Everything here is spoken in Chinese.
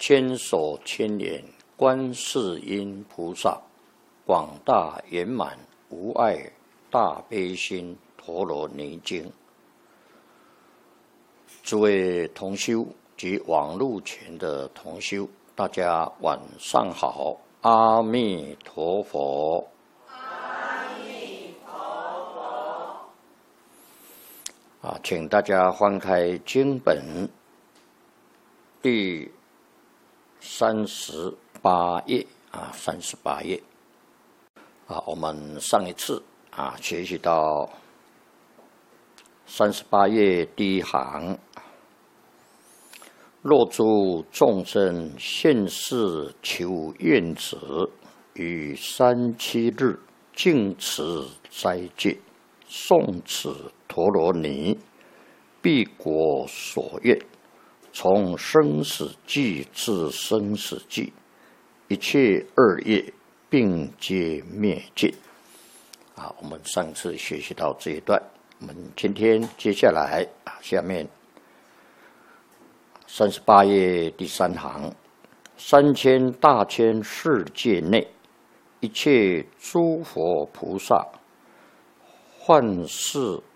千手千眼观世音菩萨，广大圆满无碍大悲心陀罗尼经。诸位同修及网络前的同修，大家晚上好，阿弥陀佛。 阿弥陀佛。 请大家翻开经本第38页38页。我们上一次学习到38页第一行，若诸众生现世求愿者，于37日净持斋戒，诵此陀罗尼，必果所愿，从生死际至生死际，一切恶业并皆灭尽。我们上次学习到这一段，我们今天接下来下面38页第3行，3000大千世界内，一切诸佛菩萨，幻视